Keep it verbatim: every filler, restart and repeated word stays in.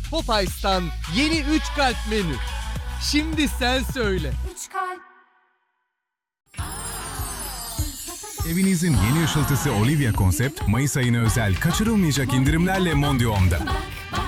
Popeyes'tan yeni üç kalp menü. Şimdi sen söyle. Üç kalp. Evinizin yeni ışıltısı Olivia Concept, Mayıs ayına özel kaçırılmayacak indirimlerle Mondio'mda. Bak